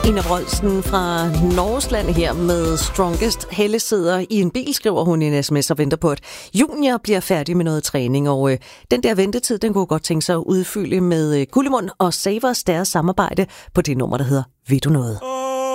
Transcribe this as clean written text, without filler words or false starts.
Ina Wroldsen fra Norgesland her med Strongest. Helle sidder i en bil, skriver hun i en sms og venter på, at Junior bliver færdig med noget træning. Og den der ventetid, den kunne godt tænke sig at udfylde med Gullimund og Savers deres samarbejde på det nummer, der hedder Ved du noget?